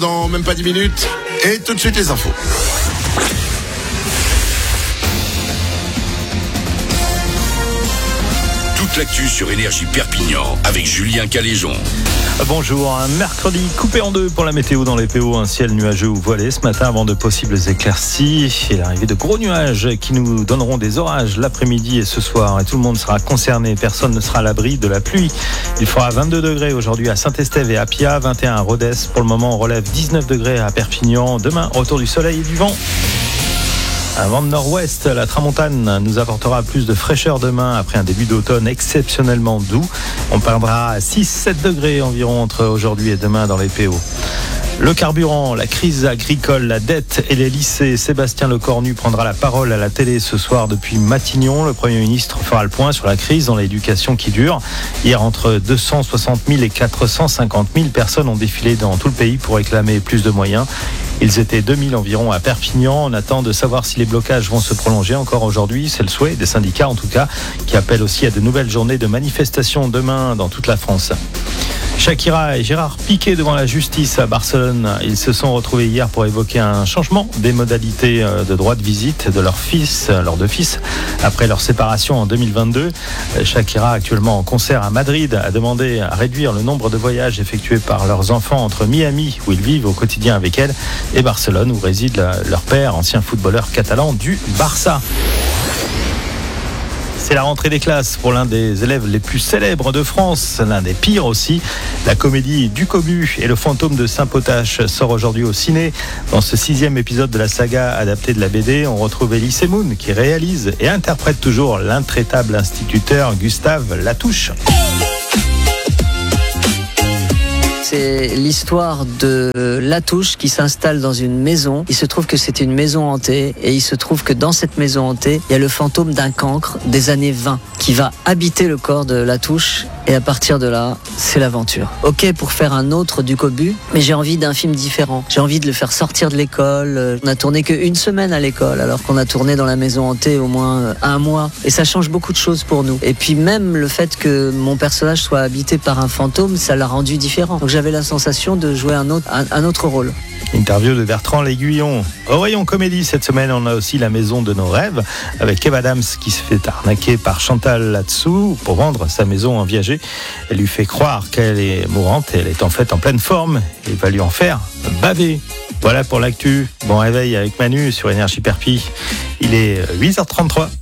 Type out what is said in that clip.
Dans même pas 10 minutes. Et tout de suite les infos. Toute l'actu sur Énergie Perpignan avec Julien Caléjon. Bonjour, un mercredi coupé en deux pour la météo dans les PO, un ciel nuageux ou voilé ce matin avant de possibles éclaircies et l'arrivée de gros nuages qui nous donneront des orages l'après-midi et ce soir et tout le monde sera concerné, personne ne sera à l'abri de la pluie. Il fera 22 degrés aujourd'hui à Saint-Estève et à Pia, 21 à Rodez, pour le moment on relève 19 degrés à Perpignan, demain retour du soleil et du vent. Un vent de nord-ouest, la tramontane nous apportera plus de fraîcheur demain après un début d'automne exceptionnellement doux. On perdra à 6-7 degrés environ entre aujourd'hui et demain dans les PO. Le carburant, la crise agricole, la dette et les lycées. Sébastien Lecornu prendra la parole à la télé ce soir depuis Matignon. Le Premier ministre fera le point sur la crise dans l'éducation qui dure. Hier, entre 260 000 et 450 000 personnes ont défilé dans tout le pays pour réclamer plus de moyens. Ils étaient 2000 environ à Perpignan. On attend de savoir si les blocages vont se prolonger encore aujourd'hui. C'est le souhait des syndicats en tout cas, qui appellent aussi à de nouvelles journées de manifestations demain dans toute la France. Shakira et Gérard Piqué devant la justice à Barcelone. Ils se sont retrouvés hier pour évoquer un changement des modalités de droit de visite de leurs deux fils après leur séparation en 2022. Shakira, actuellement en concert à Madrid, a demandé à réduire le nombre de voyages effectués par leurs enfants entre Miami, où ils vivent au quotidien avec elle, et Barcelone, où réside leur père, ancien footballeur catalan du Barça. C'est la rentrée des classes pour l'un des élèves les plus célèbres de France, l'un des pires aussi. La comédie Du Cobu et le fantôme de Saint-Potache sort aujourd'hui au ciné. Dans ce 6e épisode de la saga adaptée de la BD, on retrouve Elie Semoun qui réalise et interprète toujours l'intraitable instituteur Gustave Latouche. C'est l'histoire de Latouche qui s'installe dans une maison. Il se trouve que c'est une maison hantée et il se trouve que dans cette maison hantée, il y a le fantôme d'un cancre des années 20 qui va habiter le corps de Latouche et à partir de là, c'est l'aventure. Ok pour faire un autre Du Cobu, mais j'ai envie d'un film différent. J'ai envie de le faire sortir de l'école. On a tourné qu'une semaine à l'école alors qu'on a tourné dans la maison hantée au moins un mois et ça change beaucoup de choses pour nous. Et puis même le fait que mon personnage soit habité par un fantôme, ça l'a rendu différent. Donc j'avais la sensation de jouer un autre rôle. Interview de Bertrand L'Aiguillon. Au rayon comédie, cette semaine, on a aussi La Maison de nos rêves, avec Kev Adams qui se fait arnaquer par Chantal là-dessous pour vendre sa maison en viager. Elle lui fait croire qu'elle est mourante et elle est en fait en pleine forme. Il va lui en faire baver. Voilà pour l'actu. Bon réveil avec Manu sur Énergie Perpi. Il est 8h33.